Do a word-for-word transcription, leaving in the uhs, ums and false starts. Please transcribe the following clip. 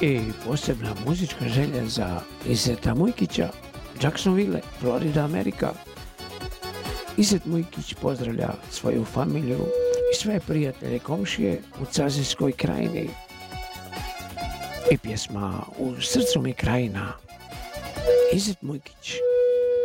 I posebna muzička želja za Izeta Mujkića, Jacksonville, Florida, Amerika. Izet Mujkić pozdravlja svoju familiju i sve prijatelje komšije u Cazijskoj krajini. I pjesma U srcu mi krajina. Izet Mujkić.